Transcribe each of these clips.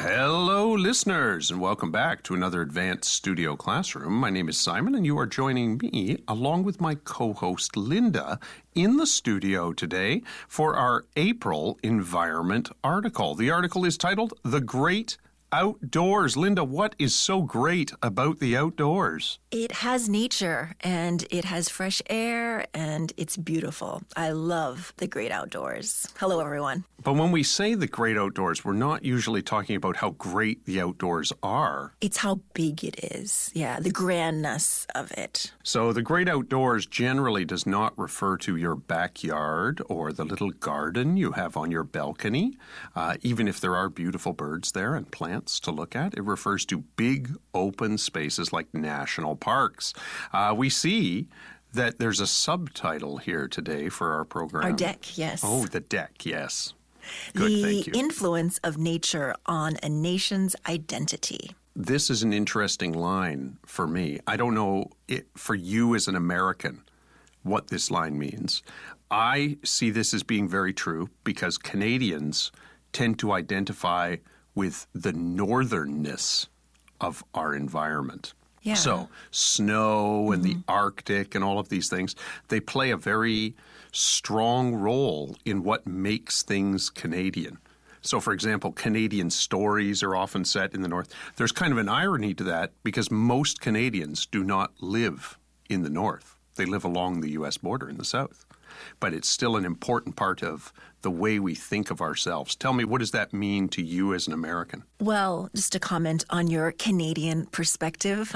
Hello, listeners, and welcome back to another Advanced Studio Classroom. My name is Simon, and you are joining me, along with my co-host Linda, in the studio today for our April Environment article. The article is titled, The Great Outdoors. Linda, what is so great about the outdoors? It has nature, and it has fresh air, and it's beautiful. I love the great outdoors. Hello, everyone. But when we say the great outdoors, we're not usually talking about how great the outdoors are. It's how big it is. Yeah, the grandness of it. So the great outdoors generally does not refer to your backyard or the little garden you have on your balcony, even if there are beautiful birds there and plants to look at. It refers to big open spaces like national parks. We see that there's a subtitle here today for our program. Our deck, yes. Oh, the deck, yes. Good, thank you. The influence of nature on a nation's identity. This is an interesting line for me. I don't know for you as an American what this line means. I see this as being very true because Canadians tend to identify with the northernness of our environment. Yeah. So snow and the Arctic and all of these things, they play a very strong role in what makes things Canadian. So, for example, Canadian stories are often set in the north. There's kind of an irony to that because most Canadians do not live in the north. They live along the U.S. border in the south. But it's still an important part of the way we think of ourselves. Tell me, what does that mean to you as an American? Well, just to comment on your Canadian perspective,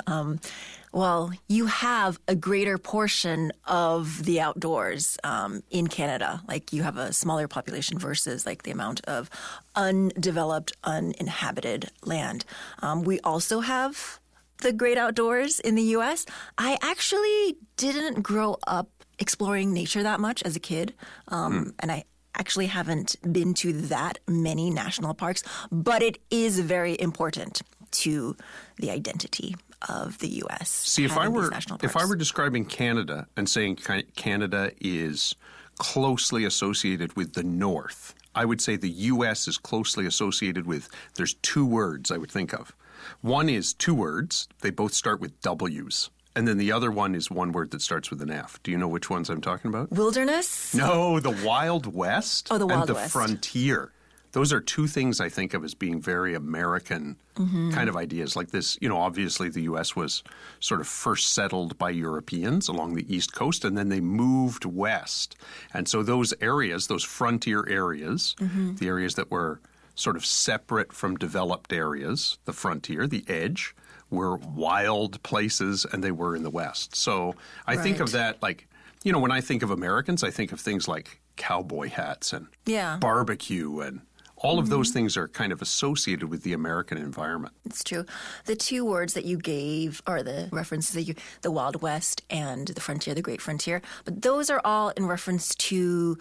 you have a greater portion of the outdoors in Canada. Like you have a smaller population versus like the amount of undeveloped, uninhabited land. We also have the great outdoors in the U.S. I actually didn't grow up exploring nature that much as a kid, and I actually haven't been to that many national parks, but it is very important to the identity of the U.S. See, if I were describing Canada and saying Canada is closely associated with the North, I would say the U.S. is closely associated with, there's two words I would think of. One is two words. They both start with W's. And then the other one is one word that starts with an F. Do you know which ones I'm talking about? Wilderness? No, the Wild West. Oh, the Wild and the West. Frontier. Those are two things I think of as being very American kind of ideas. Like this, obviously the U.S. was sort of first settled by Europeans along the East Coast, and then they moved west. And so those areas, those frontier areas, the areas that were sort of separate from developed areas, the frontier, the edge, were wild places, and they were in the West. So I think of that like, when I think of Americans, I think of things like cowboy hats and barbecue, and all of those things are kind of associated with the American environment. It's true. The two words that you gave are the references that the Wild West and the frontier, the Great Frontier. But those are all in reference to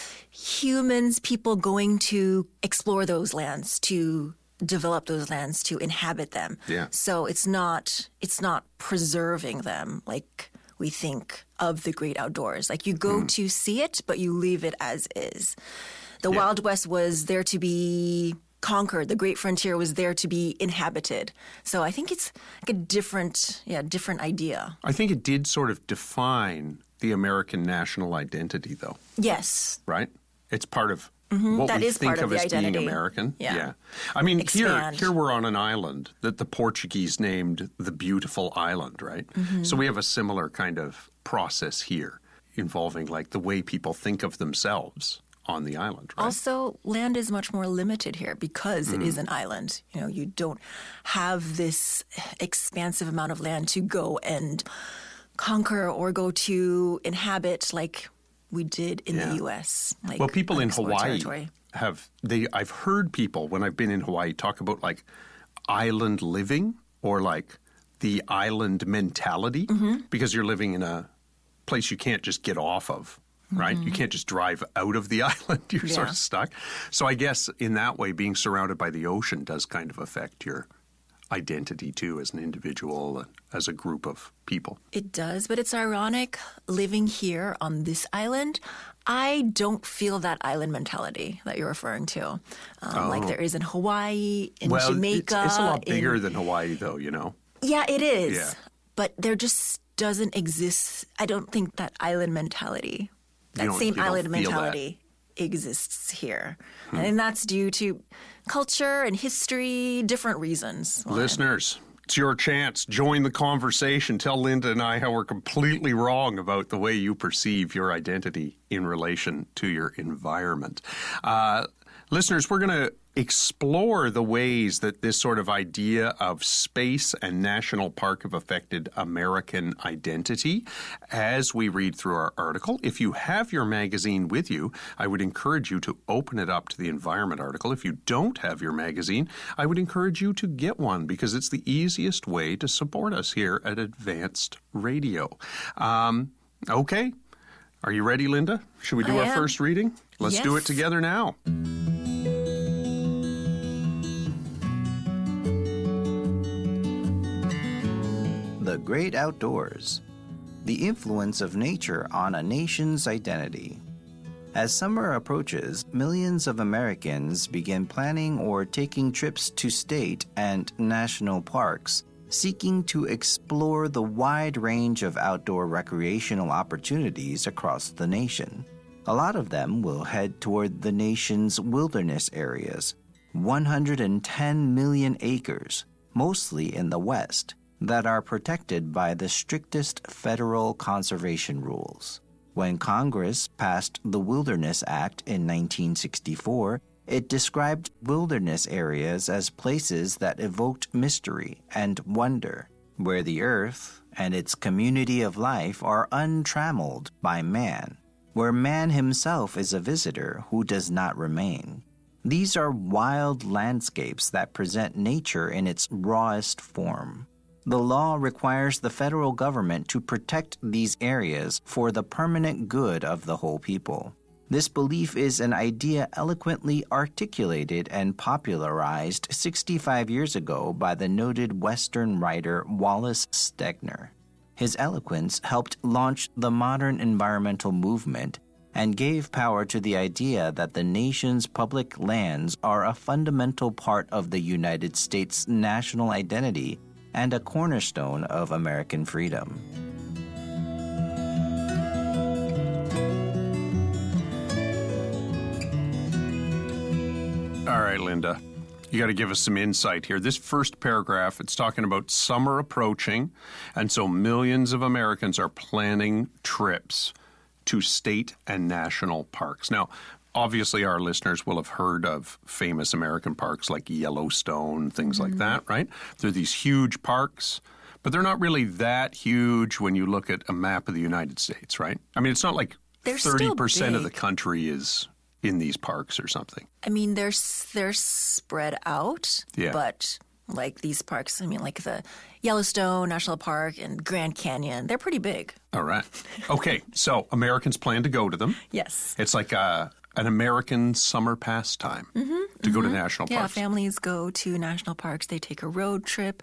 humans, people going to explore those lands, to develop those lands, to inhabit them. Yeah. So it's not preserving them like we think of the great outdoors. Like you go to see it, but you leave it as is. The Wild West was there to be conquered. The Great Frontier was there to be inhabited. So I think it's like a different idea. I think it did sort of define the American national identity, though. Yes. Right? It's part of what that we is think part of the as identity. being American. Yeah. I mean, Expand. here we're on an island that the Portuguese named the Beautiful Island, right? So we have a similar kind of process here involving like the way people think of themselves on the island, right? Also, land is much more limited here because it is an island. You don't have this expansive amount of land to go and conquer or go to inhabit like we did in the U.S. Well, people in Hawaii territory. I've heard people when I've been in Hawaii talk about like island living or like the island mentality because you're living in a place you can't just get off of. Right? You can't just drive out of the island. You're sort of stuck. So I guess in that way, being surrounded by the ocean does kind of affect your identity too, as an individual, as a group of people. It does, but it's ironic living here on this island. I don't feel that island mentality that you're referring to, like there is in Hawaii, in Jamaica. It's a lot bigger than Hawaii, though, you know. Yeah, it is. Yeah. But there just doesn't exist. I don't think that island mentality, that same island mentality exists here. And that's due to culture and history, different reasons. Listeners, it's your chance. Join the conversation. Tell Linda and I how we're completely wrong about the way you perceive your identity in relation to your environment. Listeners, we're going to explore the ways that this sort of idea of space and national park have affected American identity as we read through our article. If you have your magazine with you, I would encourage you to open it up to the environment article. If you don't have your magazine, I would encourage you to get one because it's the easiest way to support us here at Advanced Radio. Okay. Are you ready, Linda? Should we do our first reading? Let's do it together now. The Great Outdoors. The Influence of Nature on a Nation's Identity. As summer approaches, millions of Americans begin planning or taking trips to state and national parks, seeking to explore the wide range of outdoor recreational opportunities across the nation. A lot of them will head toward the nation's wilderness areas, 110 million acres, mostly in the West, that are protected by the strictest federal conservation rules. When Congress passed the Wilderness Act in 1964, it described wilderness areas as places that evoked mystery and wonder, where the earth and its community of life are untrammeled by man, where man himself is a visitor who does not remain. These are wild landscapes that present nature in its rawest form. The law requires the federal government to protect these areas for the permanent good of the whole people. This belief is an idea eloquently articulated and popularized 65 years ago by the noted Western writer Wallace Stegner. His eloquence helped launch the modern environmental movement and gave power to the idea that the nation's public lands are a fundamental part of the United States' national identity and a cornerstone of American freedom. All right, Linda, you got to give us some insight here. This first paragraph, it's talking about summer approaching, and so millions of Americans are planning trips to state and national parks. Now, obviously, our listeners will have heard of famous American parks like Yellowstone, things like that, right? They're these huge parks, but they're not really that huge when you look at a map of the United States, right? I mean, it's not like 30% of the country is in these parks or something. I mean, they're spread out, but like these parks, I mean, like the Yellowstone National Park and Grand Canyon, they're pretty big. All right. Okay, so Americans plan to go to them. Yes. It's like an American summer pastime to go to national parks. Yeah, families go to national parks. They take a road trip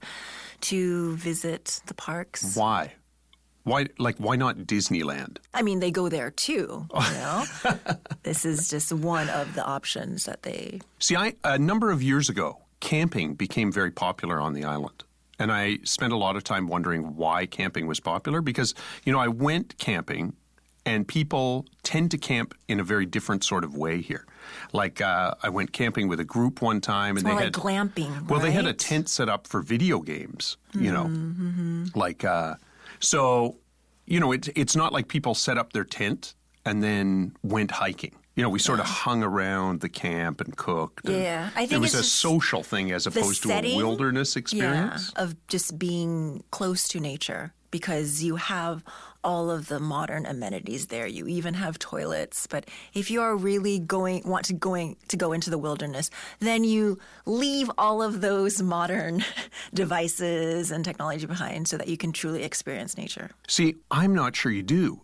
to visit the parks. Why? Why not Disneyland? I mean, they go there too, you know? This is just one of the options that they... See, a number of years ago, camping became very popular on the island. And I spent a lot of time wondering why camping was popular because, you know, I went camping and people tend to camp in a very different sort of way here. Like I went camping with a group one time, and they had glamping. Well, they had a tent set up for video games. You know, like so. You know, it's not like people set up their tent and then went hiking. You know, we sort of hung around the camp and cooked. Yeah, I think it was a social thing as opposed to a wilderness experience. Yeah, of just being close to nature. Because you have all of the modern amenities there. You even have toilets. But if you are really want to go into the wilderness, then you leave all of those modern devices and technology behind so that you can truly experience nature. See, I'm not sure you do.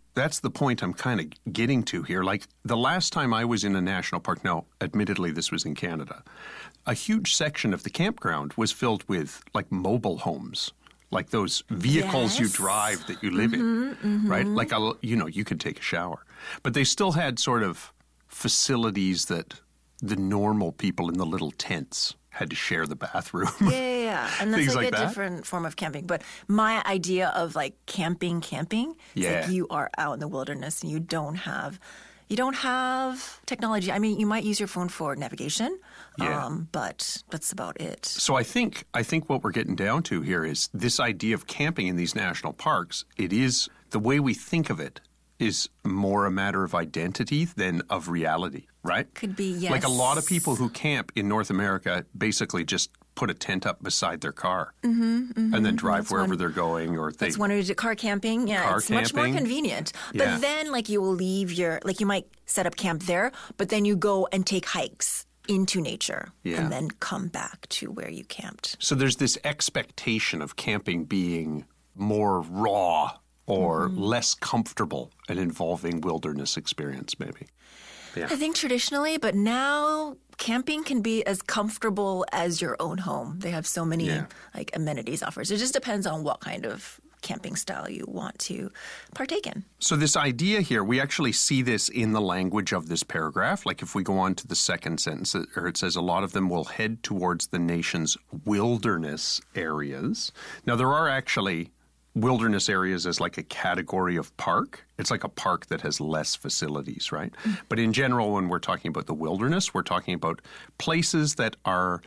that's the point I'm kind of getting to here. Like the last time I was in a national park, now admittedly this was in Canada, a huge section of the campground was filled with like mobile homes, like those vehicles you drive that you live in, right? Like, you could take a shower. But they still had sort of facilities that the normal people in the little tents had to share the bathroom. Yeah. And that's Things like like a that. different form of camping. But my idea of like camping is Yeah. like you are out in the wilderness and you don't have technology. I mean, you might use your phone for navigation, but that's about it. So I think what we're getting down to here is this idea of camping in these national parks. It is the way we think of it is more a matter of identity than of reality, right? Could be, yes. Like a lot of people who camp in North America basically just put a tent up beside their car and then drive wherever they're going. Or That's one way to do car camping. Yeah, it's much more convenient. But Yeah. then, like, you will leave you might set up camp there, but then you go and take hikes into nature and then come back to where you camped. So there's this expectation of camping being more raw or less comfortable and involving wilderness experience, maybe. Yeah. I think traditionally, but now camping can be as comfortable as your own home. They have so many like amenities offers. It just depends on what kind of camping style you want to partake in. So this idea here, we actually see this in the language of this paragraph. Like if we go on to the second sentence, it says a lot of them will head towards the nation's wilderness areas. Now there are actually wilderness areas as like a category of park. It's like a park that has less facilities, right? But in general, when we're talking about the wilderness, we're talking about places that are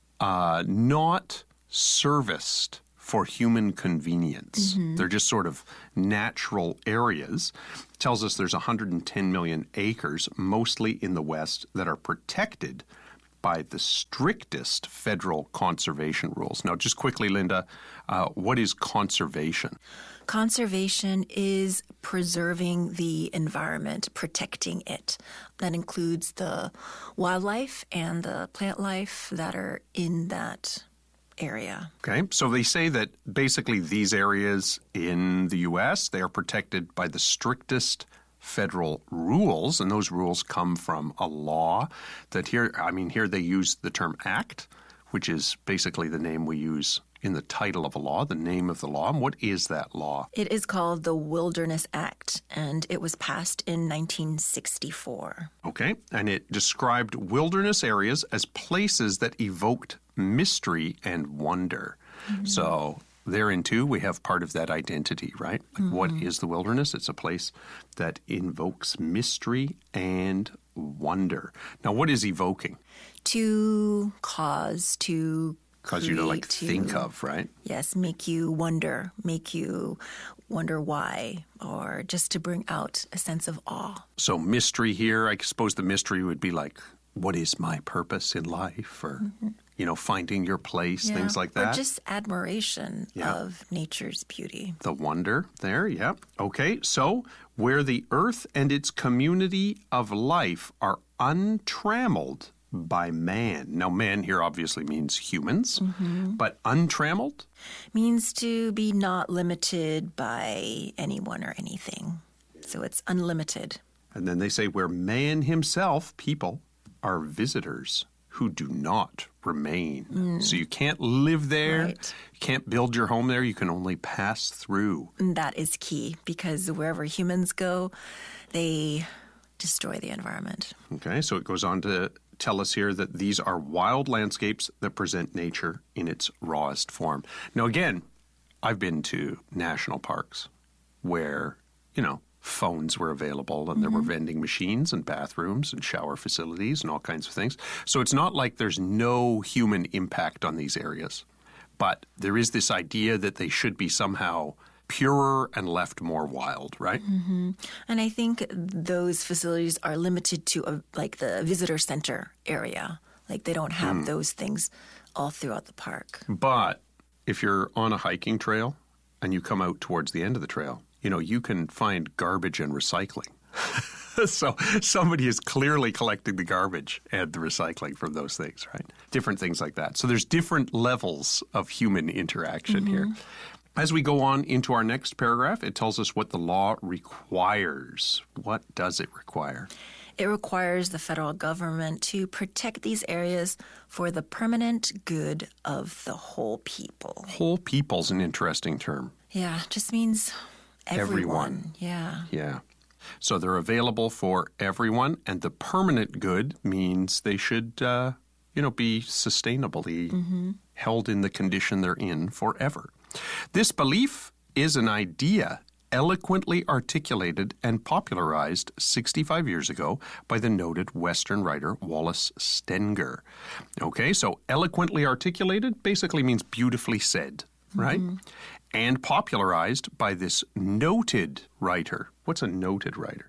not serviced for human convenience. They're just sort of natural areas. It tells us there's 110 million acres, mostly in the West, that are protected by the strictest federal conservation rules. Now, just quickly, Linda, what is conservation? Conservation is preserving the environment, protecting it. That includes the wildlife and the plant life that are in that area. Okay, so they say that basically these areas in the U.S., they are protected by the strictest federal rules, and those rules come from a law that here they use the term act, which is basically the name we use in the title of a law, the name of the law. And what is that law? It is called the Wilderness Act, and it was passed in 1964. Okay, and it described wilderness areas as places that evoked mystery and wonder. So therein, too, we have part of that identity, right? Like what is the wilderness? It's a place that invokes mystery and wonder. Now, what is evoking? To cause, to Cause you to like think of, right? Yes, make you wonder why, or just to bring out a sense of awe. So mystery here, I suppose the mystery would be like, what is my purpose in life? Or, finding your place, things like that. Or just admiration of nature's beauty. The wonder there, yeah. Okay, so where the earth and its community of life are untrammeled by man. Now, man here obviously means humans, but untrammeled? Means to be not limited by anyone or anything. So it's unlimited. And then they say where man himself, people, are visitors who do not remain. So you can't live there. Right. You can't build your home there. You can only pass through. And that is key because wherever humans go, they destroy the environment. Okay, so it goes on to tell us here that these are wild landscapes that present nature in its rawest form. Now, again, I've been to national parks where, phones were available and there were vending machines and bathrooms and shower facilities and all kinds of things. So it's not like there's no human impact on these areas. But there is this idea that they should be somehow purer and left more wild, right? And I think those facilities are limited to like the visitor center area. Like they don't have those things all throughout the park. But if you're on a hiking trail and you come out towards the end of the trail, you can find garbage and recycling. So somebody is clearly collecting the garbage and the recycling from those things, right? Different things like that. So there's different levels of human interaction here. As we go on into our next paragraph, it tells us what the law requires. What does it require? It requires the federal government to protect these areas for the permanent good of the whole people. Whole people's an interesting term. Yeah, just means everyone. Yeah. So they're available for everyone, and the permanent good means they should, be sustainably held in the condition they're in forever. This belief is an idea eloquently articulated and popularized 65 years ago by the noted Western writer Wallace Stenger. Okay, so eloquently articulated basically means beautifully said, right? And popularized by this noted writer. What's a noted writer?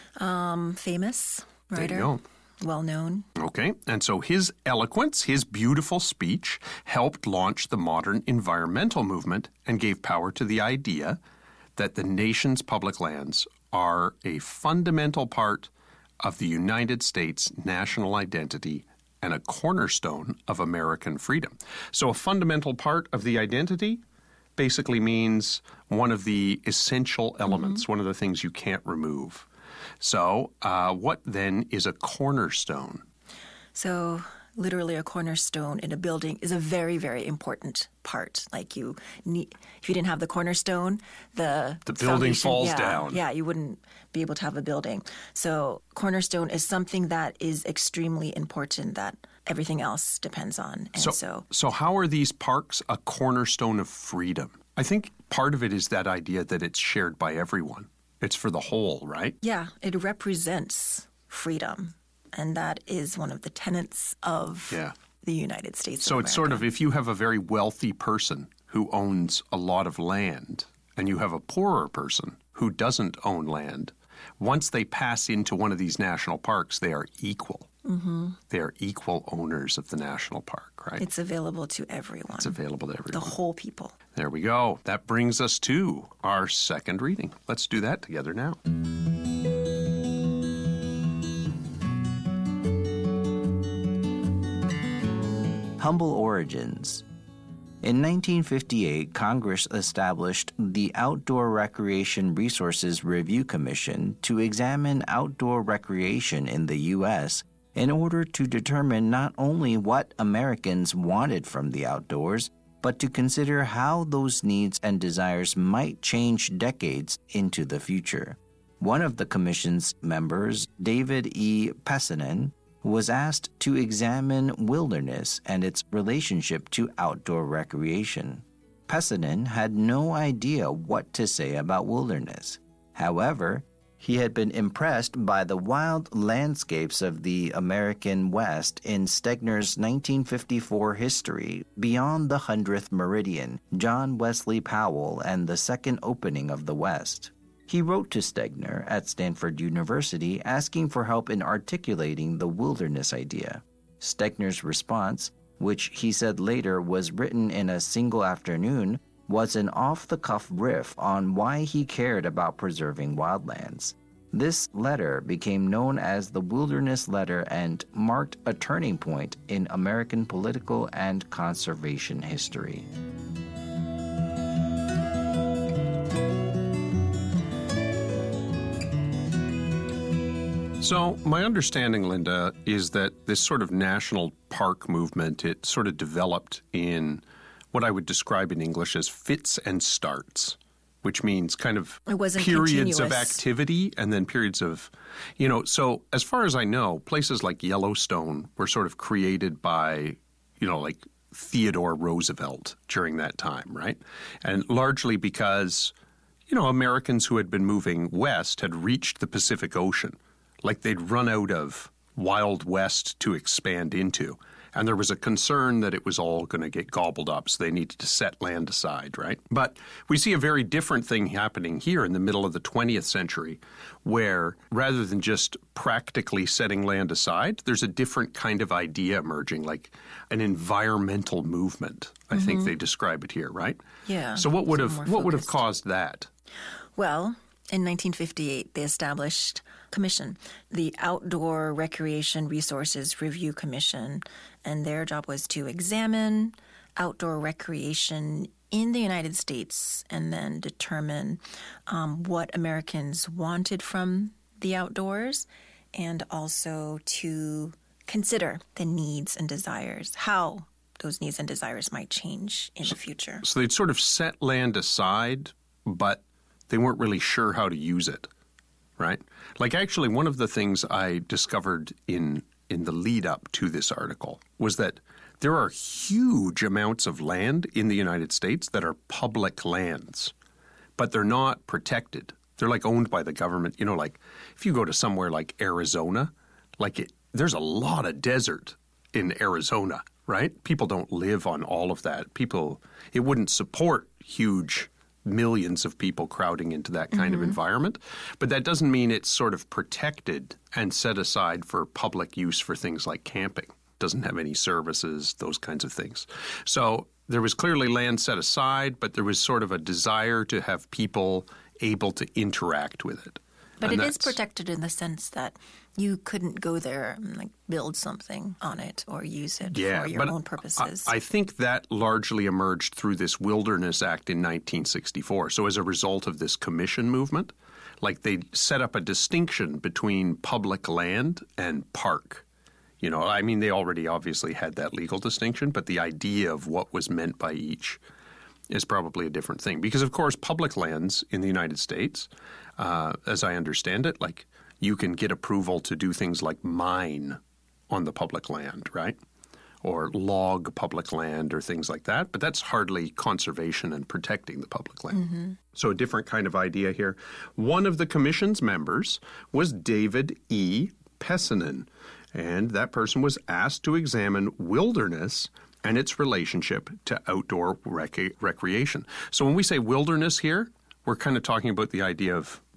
Famous writer. There you go. Well known. Okay, and so his eloquence, his beautiful speech, helped launch the modern environmental movement and gave power to the idea that the nation's public lands are a fundamental part of the United States national identity and a cornerstone of American freedom. So a fundamental part of the identity basically means one of the essential elements, one of the things you can't remove. So what then is a cornerstone? So literally a cornerstone in a building is a very, very important part. Like if you didn't have the cornerstone, the building falls down. Yeah, you wouldn't be able to have a building. So cornerstone is something that is extremely important that everything else depends on. And so how are these parks a cornerstone of freedom? I think part of it is that idea that it's shared by everyone. It's for the whole, right? Yeah, it represents freedom. And that is one of the tenets of the United States So of it's America. sort of, if you have a very wealthy person who owns a lot of land and you have a poorer person who doesn't own land, once they pass into one of these national parks, they are equal. They are equal owners of the national park, right? It's available to everyone. It's available to everyone. The whole people. There we go. That brings us to our second reading. Let's do that together now. Humble origins. In 1958, Congress established the Outdoor Recreation Resources Review Commission to examine outdoor recreation in the U.S. in order to determine not only what Americans wanted from the outdoors, but to consider how those needs and desires might change decades into the future. One of the commission's members, David E. Pessanen, was asked to examine wilderness and its relationship to outdoor recreation. Pessanen had no idea what to say about wilderness. However, he had been impressed by the wild landscapes of the American West in Stegner's 1954 history, Beyond the 100th Meridian, John Wesley Powell, and the Second Opening of the West. He wrote to Stegner at Stanford University asking for help in articulating the wilderness idea. Stegner's response, which he said later was written in a single afternoon, was an off-the-cuff riff on why he cared about preserving wildlands. This letter became known as the Wilderness Letter and marked a turning point in American political and conservation history. So my understanding, Linda, is that this sort of national park movement, it sort of developed in what I would describe in English as fits and starts, which means kind of periods of activity and then periods of, so as far as I know, places like Yellowstone were sort of created by, like Theodore Roosevelt during that time, right? And largely because, Americans who had been moving west had reached the Pacific Ocean. Like they'd run out of Wild West to expand into. And there was a concern that it was all going to get gobbled up, so they needed to set land aside, right? But we see a very different thing happening here in the middle of the 20th century, where rather than just practically setting land aside, there's a different kind of idea emerging, like an environmental movement. I think they describe it here, right? Yeah. So what would have caused that? Well, in 1958, they established commission, the Outdoor Recreation Resources Review Commission, and their job was to examine outdoor recreation in the United States and then determine what Americans wanted from the outdoors, and also to consider the needs and desires, how those needs and desires might change in the future. So they'd sort of set land aside, but they weren't really sure how to use it, right? Like actually one of the things I discovered in the lead up to this article was that there are huge amounts of land in the United States that are public lands, but they're not protected. They're like owned by the government. You know, like if you go to somewhere like Arizona, there's a lot of desert in Arizona, right? People don't live on all of that. It wouldn't support huge millions of people crowding into that kind of environment. But that doesn't mean it's sort of protected and set aside for public use for things like camping. Doesn't have any services, those kinds of things. So there was clearly land set aside, but there was sort of a desire to have people able to interact with it. But it is protected in the sense that you couldn't go there and build something on it or use it for your own purposes. I think that largely emerged through this Wilderness Act in 1964. So as a result of this commission movement, they set up a distinction between public land and park. You know, I mean, they already obviously had that legal distinction, but the idea of what was meant by each is probably a different thing. Because, of course, public lands in the United States, as I understand it, you can get approval to do things like mine on the public land, right? Or log public land or things like that. But that's hardly conservation and protecting the public land. Mm-hmm. So a different kind of idea here. One of the commission's members was David E. Pessinen. And that person was asked to examine wilderness and its relationship to outdoor recreation. So when we say wilderness here, we're kind of talking about the idea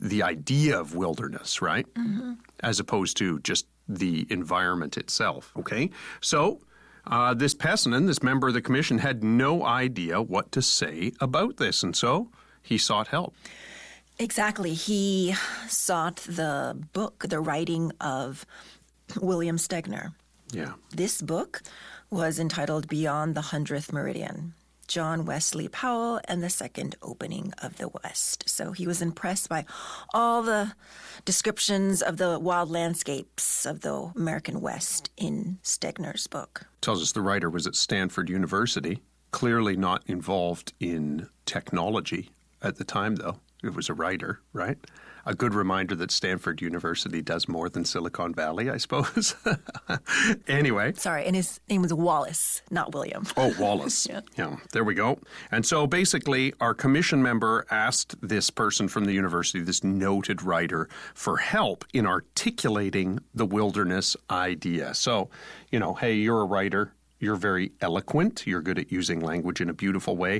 of wilderness, right? Mm-hmm. As opposed to just the environment itself. Okay, so this Pessinen, this member of the commission, had no idea what to say about this, and so he sought help. Exactly. He sought the writing of William Stegner. Yeah. This book was entitled Beyond the 100th Meridian, John Wesley Powell and the Second Opening of the West. So he was impressed by all the descriptions of the wild landscapes of the American West in Stegner's book. Tells us the writer was at Stanford University, clearly not involved in technology at the time, though. It was a writer, right? A good reminder that Stanford University does more than Silicon Valley, I suppose. Anyway. Sorry, and his name was Wallace, not William. Oh, Wallace. Yeah, there we go. And so basically, our commission member asked this person from the university, this noted writer, for help in articulating the wilderness idea. So, hey, you're a writer. You're very eloquent. You're good at using language in a beautiful way.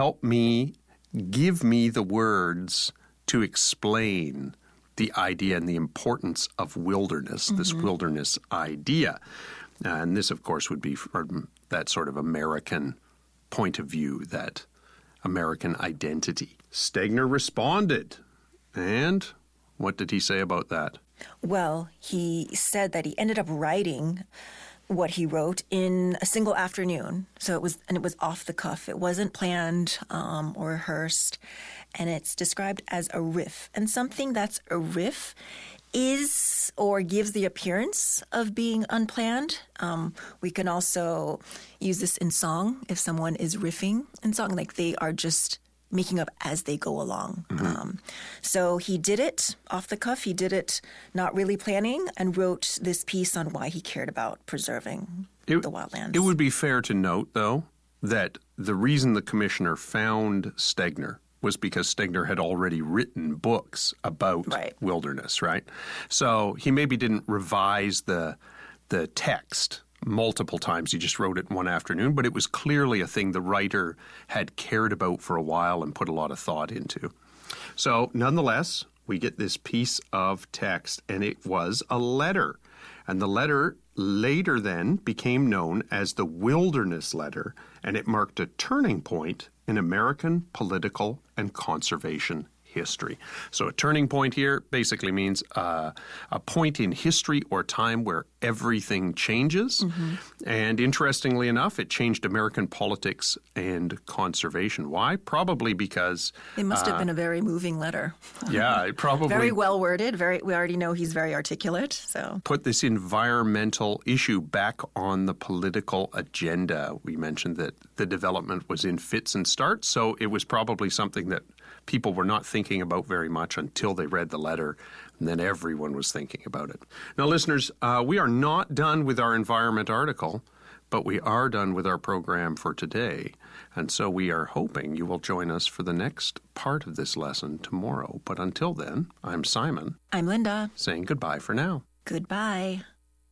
Give me the words to explain the idea and the importance of wilderness, this wilderness idea. And this, of course, would be from that sort of American point of view, that American identity. Stegner responded. And what did he say about that? Well, he said that he ended up writing what he wrote in a single afternoon. So it was off the cuff. It wasn't planned or rehearsed. And it's described as a riff. And something that's a riff is or gives the appearance of being unplanned. We can also use this in song if someone is riffing in song, they are just making up as they go along. Mm-hmm. So he did it off the cuff. He did it not really planning and wrote this piece on why he cared about preserving the wildlands. It would be fair to note, though, that the reason the commissioner found Stegner was because Stegner had already written books about wilderness, right? So he maybe didn't revise the text multiple times. He just wrote it in one afternoon, but it was clearly a thing the writer had cared about for a while and put a lot of thought into. So nonetheless, we get this piece of text, and it was a letter. And the letter later then became known as the Wilderness Letter, and it marked a turning point in American political and conservation history. So a turning point here basically means a point in history or time where everything changes. And interestingly enough, it changed American politics and conservation. Why? Probably because... It must have been a very moving letter. Yeah, it probably... Very well worded. We already know he's very articulate. So put this environmental issue back on the political agenda. We mentioned that the development was in fits and starts, so it was probably something that people were not thinking about very much until they read the letter, and then everyone was thinking about it. Now, listeners, we are not done with our environment article, but we are done with our program for today. And so we are hoping you will join us for the next part of this lesson tomorrow. But until then, I'm Simon. I'm Linda. Saying goodbye for now. Goodbye.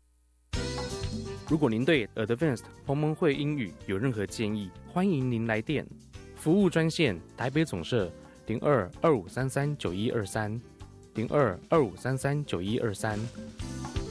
如果您对 Advanced 彭蒙会英语有任何建议，欢迎您来电。服务专线台北总社02-2533-9123 02-2533-9123